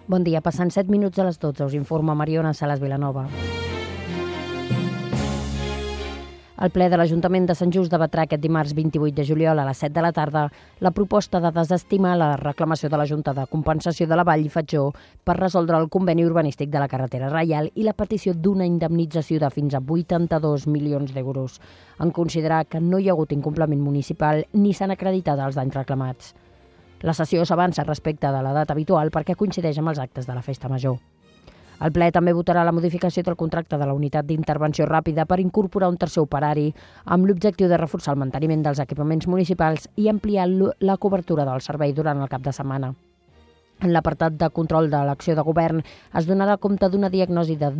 Bon dia, passant 7 minuts a les 12, us informa Mariona Salas Vilanova. El ple de l'Ajuntament de Sant Just debatrà aquest dimarts 28 de juliol a les 7 de la tarda la proposta de desestimar la reclamació de la Junta de Compensació de la Vall i Fatjó per resoldre el conveni urbanístic de la carretera Reial i la petició d'una indemnització de fins a 82 milions d'euros, en considerar que no hi ha hagut incompliment municipal ni s'han acreditat els danys reclamats. La sessió s'avança respecte de la data habitual perquè coincideix amb els actes de la Festa Major. El ple també votarà la modificació del contracte de la unitat d'intervenció ràpida per incorporar un tercer operari amb l'objectiu de reforçar el manteniment dels equipaments municipals i ampliar la cobertura del servei durant el cap de setmana. En l'apartat de control de l'acció de govern es donarà compte d'una diagnosi de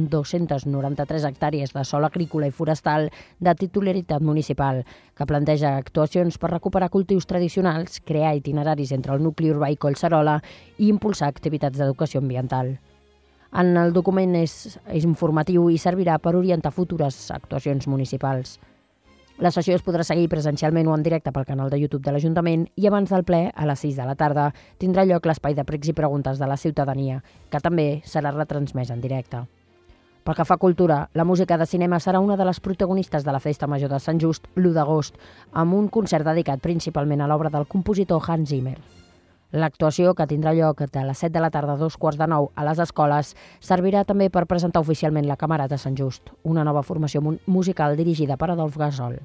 293 hectàrees de sòl agrícola i forestal de titularitat municipal, que planteja actuacions per recuperar cultius tradicionals, crear itineraris entre el nucli urbà i Collserola i impulsar activitats d'educació ambiental. En el document és informatiu i servirà per orientar futures actuacions municipals. La sessió es podrà seguir presencialment o en directe pel canal de YouTube de l'Ajuntament i abans del ple, a les 6 de la tarda, tindrà lloc l'espai de pregs i preguntes de la ciutadania, que també serà retransmès en directe. Pel que fa a cultura, la música de cinema serà una de les protagonistes de la Festa Major de Sant Just l'1 d'agost, amb un concert dedicat principalment a l'obra del compositor Hans Zimmer. L'actuació, que tindrà lloc de les 7 de la tarda a 8:45 a les escoles, servirà també per presentar oficialment la Camerata Sant Just, una nova formació musical dirigida per Adolf Gasol.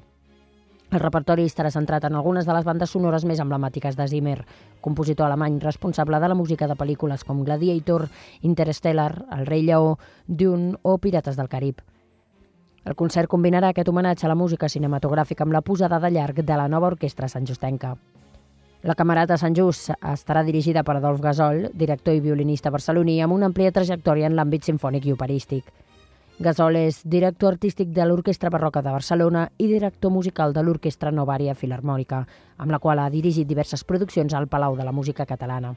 El repertori estarà centrat en algunes de les bandes sonores més emblemàtiques de Zimmer, compositor alemany responsable de la música de pel·lícules com Gladiator, Interstellar, El rei lleó, Dune o Pirates del Carib. El concert combinarà aquest homenatge a la música cinematogràfica amb la posada de llarg de la nova orquestra santjustenca. La Camerata Sant Just estarà dirigida per Adolf Gasol, director i violinista barceloní amb una àmplia trajectòria en l'àmbit simfònic i operístic. Gasol és director artístic de l'Orquestra Barroca de Barcelona i director musical de l'Orquestra Novària Filharmònica, amb la qual ha dirigit diverses produccions al Palau de la Música Catalana.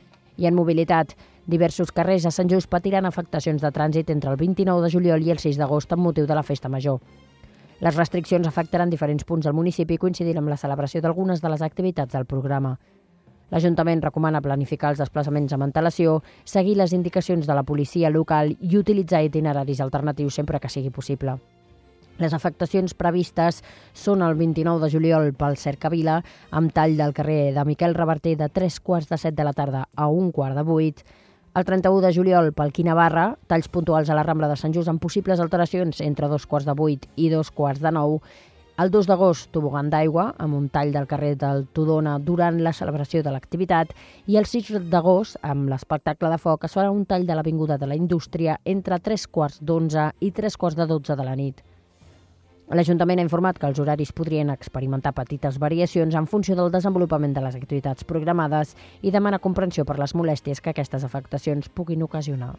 I en mobilitat, diversos carrers a Sant Just patiran afectacions de trànsit entre el 29 de juliol i el 6 d'agost amb motiu de la Festa Major. Les restriccions afectaran diferents punts del municipi coincidint amb la celebració d'algunes de les activitats del programa. L'Ajuntament recomana planificar els desplaçaments amb antelació, seguir les indicacions de la policia local i utilitzar itineraris alternatius sempre que sigui possible. Les afectacions previstes són el 29 de juliol pel Cercavila, amb tall del carrer de Miquel Reverter de 7:45 de la tarda a 7:15, el 31 de juliol pel Quina Barra, talls puntuals a la Rambla de Sant Just amb possibles alteracions entre 7:15 i 9:15, el 2 d'agost, tobogan d'aigua, amb un tall del carrer del Tudona durant la celebració de l'activitat, i el 6 d'agost, amb l'espectacle de foc, es farà un tall de l'Avinguda de la Indústria entre 3:15 i 3:15 de la nit. L'Ajuntament ha informat que els horaris podrien experimentar petites variacions en funció del desenvolupament de les activitats programades i demana comprensió per les molèsties que aquestes afectacions puguin ocasionar.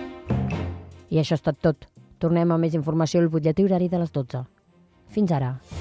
I això ha estat tot. Tornem a més informació al butlletí horari de les 12. Fins ara.